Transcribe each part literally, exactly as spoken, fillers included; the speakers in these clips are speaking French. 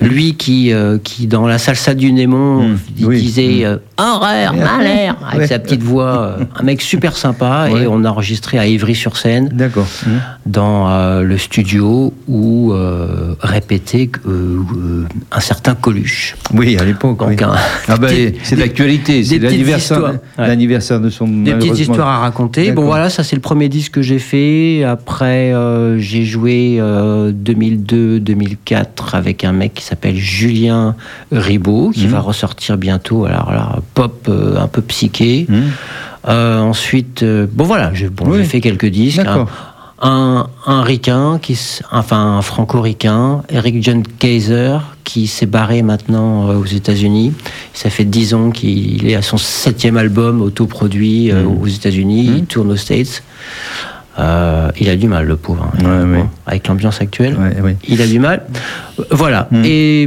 Lui qui, euh, qui dans la salsa du Némon, mmh. il oui. disait euh, horaire, malheur, avec ouais. sa petite voix, euh, un mec super sympa, ouais. et on a enregistré à Ivry-sur-Seine, D'accord. Mmh. dans euh, le studio où euh, répétait euh, euh, un certain Coluche. Oui, à l'époque. Donc, oui. un, ah bah, des, c'est de l'actualité, c'est l'anniversaire, ouais. l'anniversaire de son. Des petites histoires à raconter. D'accord. Bon voilà, ça c'est le premier disque que j'ai fait. Après, euh, j'ai joué euh, deux mille deux deux mille quatre avec un mec qui s'appelle Julien Ribaud, qui mmh. va ressortir bientôt. Alors là, pop euh, un peu psyché. Mmh. Euh, ensuite, euh, bon voilà, j'ai, bon, oui. j'ai fait quelques disques. Hein. Un, un ricain, qui, enfin un franco-ricain, Eric John Kaiser, qui s'est barré maintenant euh, aux États-Unis. Ça fait dix ans qu'il est à son septième album autoproduit euh, mmh. aux États-Unis. Mmh. Il tourne aux States. Euh, il a du mal, le pauvre, hein, ouais, ouais. avec l'ambiance actuelle. Ouais, ouais. Il a du mal. Voilà. Mmh. Et,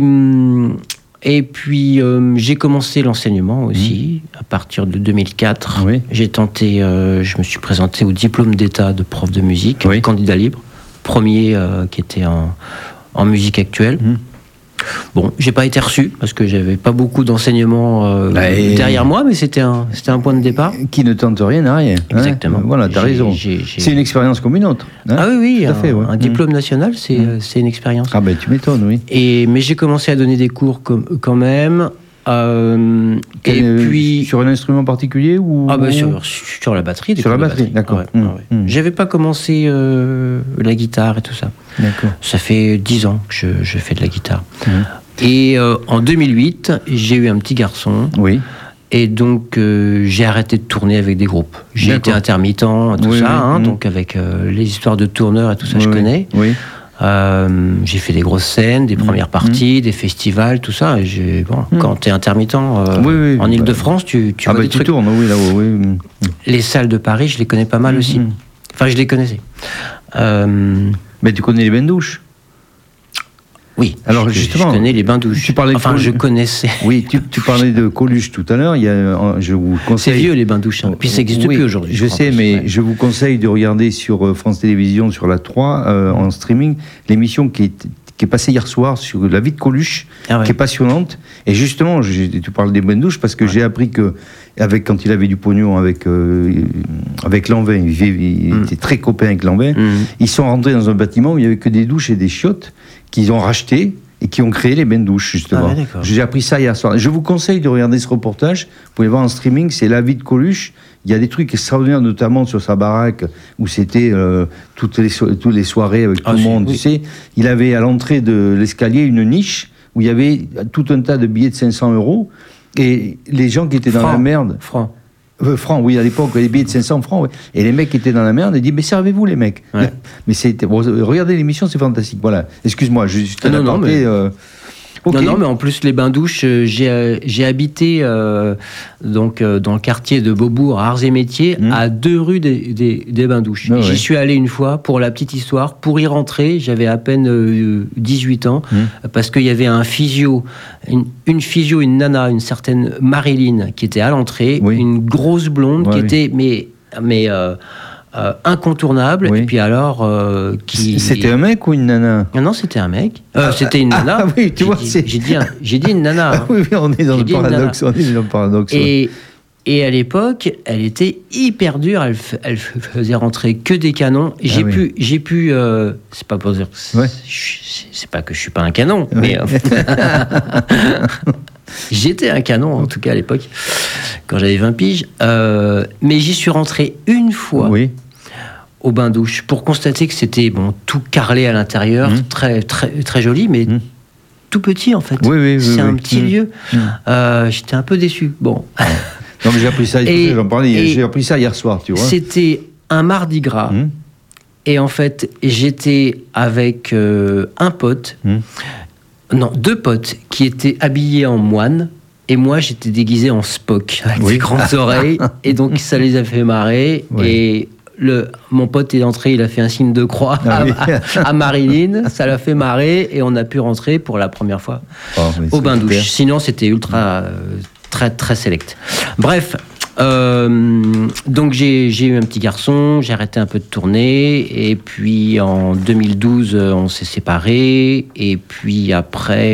et puis, euh, j'ai commencé l'enseignement aussi, mmh. à partir de deux mille quatre. Oui. J'ai tenté, euh, je me suis présenté au diplôme d'état de prof de musique, oui. candidat libre, premier euh, qui était en, en musique actuelle. Mmh. Bon, j'ai pas été reçu parce que j'avais pas beaucoup d'enseignement euh, bah derrière moi, mais c'était un, c'était un point de départ. Qui ne tente rien n'a rien. Exactement. Hein, voilà, t'as j'ai, raison. J'ai, j'ai... C'est une expérience comme une autre. Hein, ah oui, oui. Tout un, à fait, ouais. un diplôme mmh. national, c'est, mmh. c'est une expérience. Ah ben tu m'étonnes, oui. Et mais j'ai commencé à donner des cours comme, quand même. Euh, Quel, et puis sur un instrument particulier ou ah bah sur, sur la batterie. Sur la batterie, batterie. D'accord. Ah ouais, mmh. ah ouais. Mmh. J'avais pas commencé euh, la guitare et tout ça. D'accord. Ça fait dix ans que je, je fais de la guitare. Mmh. Et euh, en deux mille huit, j'ai eu un petit garçon. Oui. Et donc, euh, j'ai arrêté de tourner avec des groupes. J'ai D'accord. été intermittent, tout oui, ça, oui. Hein, mmh. donc avec euh, les histoires de tourneurs et tout ça, oui, je connais. Oui. Euh, j'ai fait des grosses scènes, des mmh. premières parties, mmh. des festivals, tout ça. Et j'ai, bon, mmh. quand tu es intermittent euh, oui, oui, en bah, Ile-de-France, tu, tu ah vois bah des tu trucs. tournes, oui, là-haut, oui. Mmh. Les salles de Paris, je les connais pas mal mmh. aussi. Enfin, je les connaissais. Euh... Mais tu connais les bains-douches? Oui, alors je, justement, je connais les bains-douches. Tu parlais enfin, Col... je connaissais. Oui, tu, tu parlais de Coluche tout à l'heure. Il y a, je vous conseille. C'est vieux les bains-douches. Hein. Puis ça n'existe oui, plus aujourd'hui. Je, je sais, plus, mais ouais. je vous conseille de regarder sur France Télévisions, sur la trois, euh, en streaming, l'émission qui est, qui est passée hier soir sur la vie de Coluche, ah ouais. qui est passionnante. Et justement, tu parles des bains-douches parce que ouais. j'ai appris que, avec, quand il avait du pognon avec, euh, avec Lanvin, il, il mm. était très copain avec Lanvin, mm. ils sont rentrés dans un bâtiment où il n'y avait que des douches et des chiottes qu'ils ont racheté et qui ont créé les bains-douches, justement. Ah ouais, j'ai appris ça hier soir. Je vous conseille de regarder ce reportage. Vous pouvez voir en streaming, c'est La vie de Coluche. Il y a des trucs extraordinaires, notamment sur sa baraque, où c'était euh, toutes, les so- toutes les soirées avec tout ah, le monde. Oui. Tu sais, il avait à l'entrée de l'escalier une niche où il y avait tout un tas de billets de cinq cents euros. Et les gens qui étaient dans franc. la merde... Franc. Euh, francs, oui, à l'époque, les billets de cinq cents francs, ouais. Et les mecs qui étaient dans la merde, ils disent, mais servez-vous les mecs. Ouais. Mais c'était, bon, regardez l'émission, c'est fantastique. Voilà. Excuse-moi, juste ah, non, non, mais... euh... okay. non, non, mais en plus, les bains-douches, euh, j'ai, euh, j'ai habité euh, donc, euh, dans le quartier de Beaubourg, à Arts et Métiers, mmh. à deux rues des, des, des bains-douches. Ah, J'y ouais. suis allé une fois, pour la petite histoire, pour y rentrer, j'avais à peine euh, dix-huit ans, mmh. parce qu'il y avait un physio, une, une physio, une nana, une certaine Marilyn, qui était à l'entrée, oui. une grosse blonde, ouais, qui oui. était, mais... mais euh, Euh, incontournable, oui. et puis alors euh, qui... C'était un mec ou une nana? Non, non, c'était un mec. Euh, ah, c'était une nana. Ah oui, tu j'ai vois, dit, c'est... J'ai dit, un, j'ai dit une nana. Hein. Oui, on est dans j'ai le paradoxe. On est dans le paradoxe. Et, et à l'époque, elle était hyper dure. Elle, f- elle faisait rentrer que des canons. J'ai ah, pu... Oui. J'ai pu euh, c'est pas pour dire... Ouais. C'est, c'est pas que je suis pas un canon, ouais. mais... Euh, j'étais un canon, en tout cas, à l'époque, quand j'avais vingt piges. Euh, mais j'y suis rentré une fois... Oui. au bain-douche, pour constater que c'était bon, tout carrelé à l'intérieur, mmh. très, très, très joli, mais mmh. tout petit en fait. Oui, oui, c'est oui, un oui. petit mmh. lieu. Mmh. Euh, j'étais un peu déçu. Bon. Non, mais j'ai appris ça, et, j'en parlais, j'ai appris ça hier soir, tu vois. C'était un mardi gras, mmh. et en fait, j'étais avec euh, un pote, mmh. non, deux potes, qui étaient habillés en moine. Et moi, j'étais déguisé en Spock, avec oui. des grandes oreilles, et donc ça les a fait marrer. Oui. Et Le, mon pote est entré, il a fait un signe de croix ah, à, oui. à, à Marilyn, ça l'a fait marrer et on a pu rentrer pour la première fois oh, au bain-douche. Sinon, c'était ultra, euh, très, très select. Bref, euh, donc j'ai, j'ai eu un petit garçon, j'ai arrêté un peu de tourner et puis en deux mille douze, on s'est séparés et puis après...